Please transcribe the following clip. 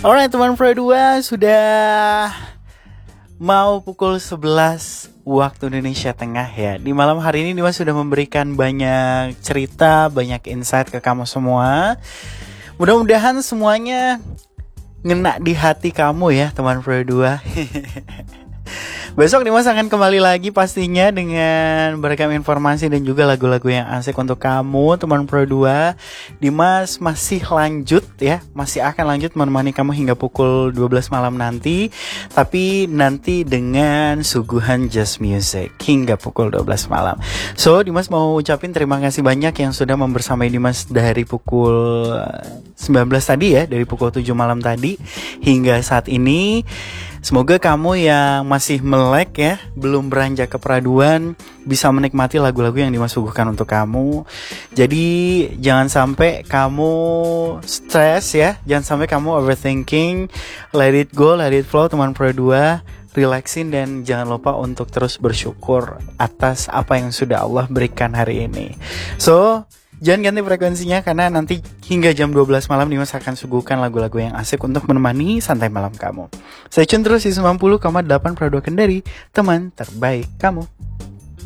Alright teman Pro 2, sudah mau pukul 11 waktu Indonesia Tengah ya. Di malam hari ini Dimas sudah memberikan banyak cerita, banyak insight ke kamu semua. Mudah-mudahan semuanya ngena di hati kamu ya teman Pro 2. Besok Dimas akan kembali lagi pastinya dengan beragam informasi dan juga lagu-lagu yang asik untuk kamu teman Pro 2. Dimas masih lanjut ya, masih akan lanjut menemani kamu hingga pukul 12 malam nanti. Tapi nanti dengan suguhan Just Music hingga pukul 12 malam. So Dimas mau ucapin terima kasih banyak yang sudah membersamai Dimas dari pukul 19 tadi ya, dari pukul 7 malam tadi hingga saat ini. Semoga kamu yang masih melek ya, belum beranjak ke peraduan, bisa menikmati lagu-lagu yang Dimas suguhkan untuk kamu. Jadi jangan sampai kamu stres ya, jangan sampai kamu overthinking. Let it go, let it flow teman Pro 2. Relaxin dan jangan lupa untuk terus bersyukur atas apa yang sudah Allah berikan hari ini. So jangan ganti frekuensinya karena nanti hingga jam 12 malam Dimas akan suguhkan lagu-lagu yang asik untuk menemani santai malam kamu. Stay tune terus di 90,8 Pro 2 Kendari, teman terbaik kamu.